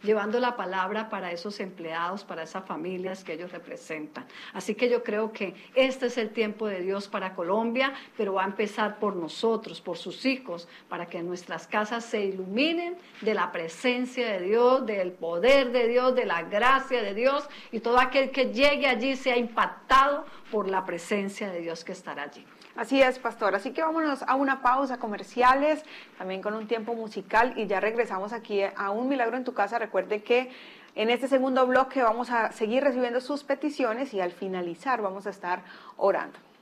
llevando la palabra para esos empleados, para esas familias que ellos representan. Así que yo creo que este es el tiempo de Dios para Colombia, pero va a empezar por nosotros, por sus hijos, para que nuestras casas se iluminen de la presencia de Dios, del poder de Dios, de la gracia de Dios, y todo aquel que llegue allí sea impactado por la presencia de Dios que estará allí. Así es, pastor. Así que vámonos a una pausa comerciales, también con un tiempo musical, y ya regresamos aquí a Un Milagro en tu Casa. Recuerde que en este segundo bloque vamos a seguir recibiendo sus peticiones y al finalizar vamos a estar orando.